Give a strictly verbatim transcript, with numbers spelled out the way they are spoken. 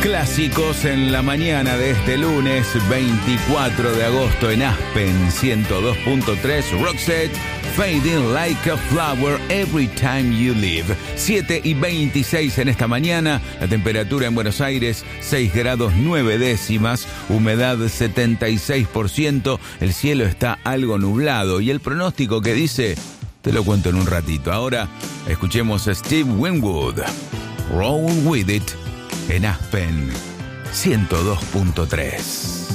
Clásicos en la mañana de este lunes veinticuatro de agosto en Aspen ciento dos punto tres. Roxette, Fading Like a Flower Every Time You Leave. siete y veintiséis en esta mañana. La temperatura en Buenos Aires seis grados nueve décimas. Humedad setenta y seis por ciento. El cielo está algo nublado. Y el pronóstico que dice, te lo cuento en un ratito. Ahora escuchemos a Steve Winwood. Roll With It. En Aspen ciento dos punto tres.